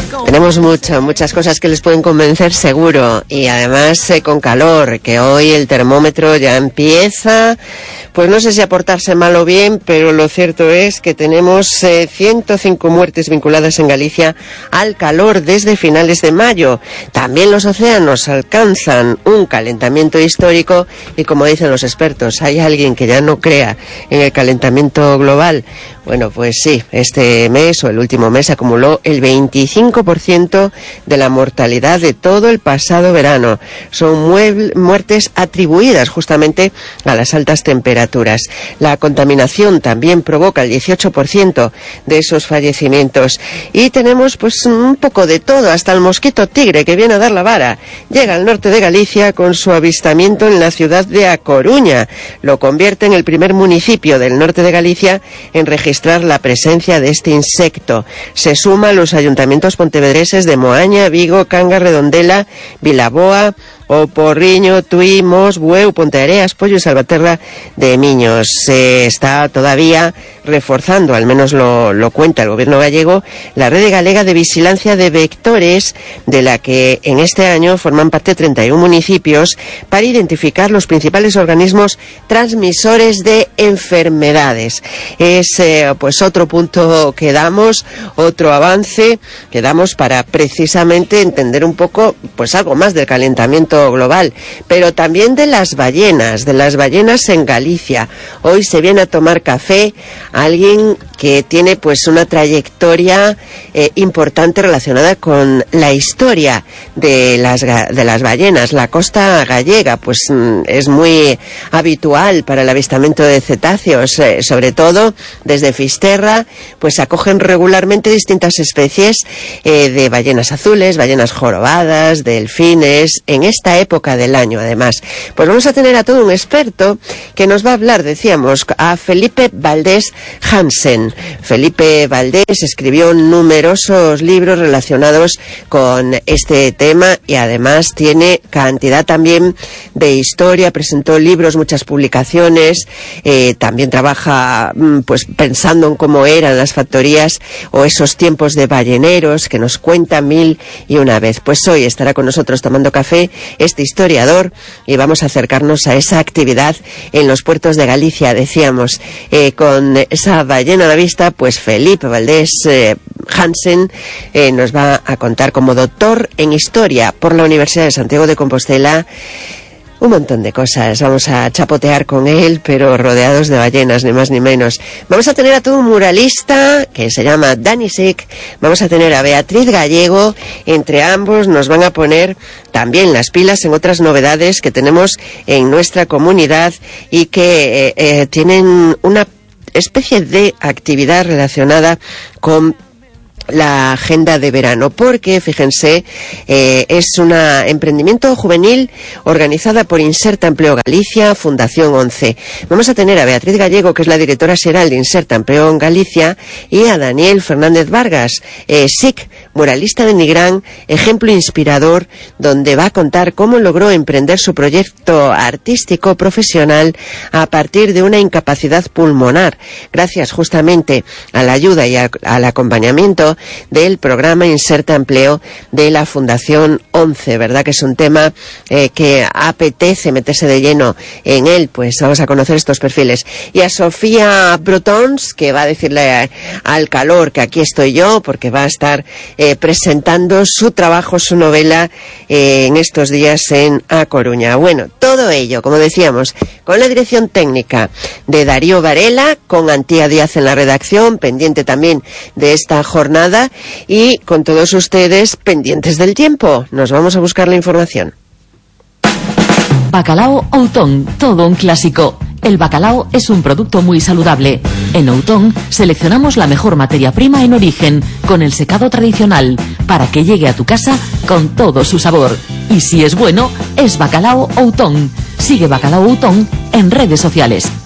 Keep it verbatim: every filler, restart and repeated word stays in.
Tenemos muchas, muchas cosas que les pueden convencer seguro, y además eh, con calor, que hoy el termómetro ya empieza, pues no sé si a portarse mal o bien, pero lo cierto es que tenemos eh, ciento cinco muertes vinculadas en Galicia al calor desde finales de mayo. También los océanos alcanzan un calentamiento histórico y, como dicen los expertos, ¿hay alguien que ya no crea en el calentamiento global? Bueno, pues sí, este mes o el último mes acumuló el veinticinco por ciento de la mortalidad de todo el pasado verano. Son muertes atribuidas justamente a las altas temperaturas. La contaminación también provoca el dieciocho por ciento de esos fallecimientos. Y tenemos pues un poco de todo, hasta el mosquito tigre que viene a dar la vara. Llega al norte de Galicia con su avistamiento en la ciudad de A Coruña. Lo convierte en el primer municipio del norte de Galicia en registrar la presencia de este insecto. Se suma a los ayuntamientos pontevedreses de Moaña, Vigo, Cangas, Redondela, Vilaboa, O Porriño, Tui, Mos, Bueu, Ponteareas, Pollo y Salvaterra de Miños. Se está todavía reforzando, al menos lo, lo cuenta el gobierno gallego, la red galega de vigilancia de vectores, de la que en este año forman parte treinta y uno municipios, para identificar los principales organismos transmisores de enfermedades. Es eh, pues otro punto que damos, otro avance que damos para precisamente entender un poco pues algo más del calentamiento global, pero también de las ballenas, de las ballenas en Galicia. Hoy se viene a tomar café alguien que tiene pues una trayectoria eh, importante relacionada con la historia de las, de las ballenas. La costa gallega pues mm, es muy habitual para el avistamiento de cetáceos, eh, sobre todo desde Fisterra, pues acogen regularmente distintas especies eh, de ballenas azules, ballenas jorobadas, delfines, en esta época del año además. Pues vamos a tener a todo un experto que nos va a hablar, decíamos, a Felipe Valdés Hansen. Felipe Valdés escribió numerosos libros relacionados con este tema y además tiene cantidad también de historia, presentó libros, muchas publicaciones, eh, también trabaja pues pensando en cómo eran las factorías o esos tiempos de balleneros que nos cuenta mil y una vez. Pues hoy estará con nosotros tomando café este historiador y vamos a acercarnos a esa actividad en los puertos de Galicia, decíamos, eh, con esa ballena a la vista. Pues Felipe Valdés eh, Hansen eh, nos va a contar, como doctor en historia por la Universidad de Santiago de Compostela, un montón de cosas. Vamos a chapotear con él, pero rodeados de ballenas, ni más ni menos. Vamos a tener a todo un muralista que se llama Dani Sick. Vamos a tener a Beatriz Gallego. Entre ambos nos van a poner también las pilas en otras novedades que tenemos en nuestra comunidad y que eh, eh, tienen una especie de actividad relacionada con la agenda de verano, porque fíjense, eh, es un emprendimiento juvenil organizada por Inserta Empleo Galicia, Fundación once. Vamos a tener a Beatriz Gallego, que es la directora xeral de Inserta Empleo en Galicia, y a Daniel Fernández Vargas, eh, S I C, muralista de Nigrán, ejemplo inspirador, donde va a contar cómo logró emprender su proyecto artístico profesional a partir de una incapacidad pulmonar, gracias justamente a la ayuda y a, al acompañamiento del programa Inserta Empleo de la Fundación once, ¿verdad? Que es un tema eh, que apetece meterse de lleno en él. Pues vamos a conocer estos perfiles. Y a Sofía Brotons, que va a decirle a, al calor que aquí estoy yo, porque va a estar eh, presentando su trabajo, su novela, eh, en estos días en A Coruña. Bueno, todo ello, como decíamos, con la dirección técnica de Darío Varela, con Antía Díaz en la redacción, pendiente también de esta jornada, y con todos ustedes pendientes del tiempo. Nos vamos a buscar la información. Bacalao Outón, todo un clásico. El bacalao es un producto muy saludable. En Outón seleccionamos la mejor materia prima en origen, con el secado tradicional, para que llegue a tu casa con todo su sabor. Y si es bueno, es Bacalao Outón. Sigue Bacalao Outón en redes sociales.